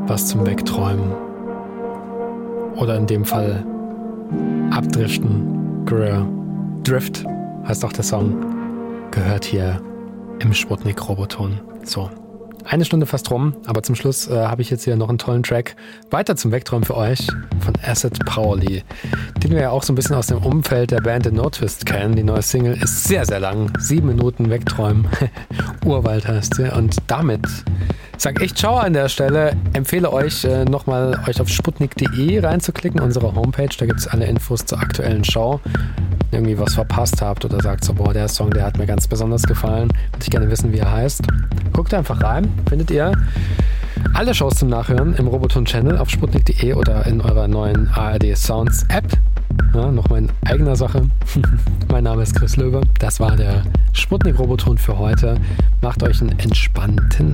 was zum Wegträumen. Oder in dem Fall Abdriften. Drift heißt auch der Song. Gehört hier im Sputnik-Roboton. So. 1 Stunde fast rum, aber zum Schluss habe ich jetzt hier noch einen tollen Track weiter zum Wegträumen für euch von Acid Pauli, den wir ja auch so ein bisschen aus dem Umfeld der Band The No Twist kennen. Die neue Single ist sehr, sehr lang. 7 Minuten Wegträumen. Urwald heißt sie. Und damit sag ich ciao an der Stelle. Empfehle euch nochmal euch auf sputnik.de reinzuklicken, unsere Homepage. Da gibt es alle Infos zur aktuellen Show. Irgendwie was verpasst habt oder sagt so, boah, der Song, der hat mir ganz besonders gefallen, würde ich gerne wissen, wie er heißt. Guckt einfach rein, findet ihr alle Shows zum Nachhören im Roboton-Channel auf sputnik.de oder in eurer neuen ARD Sounds App. Ja, nochmal in eigener Sache. Mein Name ist Chris Löwe. Das war der Sputnik-Roboton für heute. Macht euch einen entspannten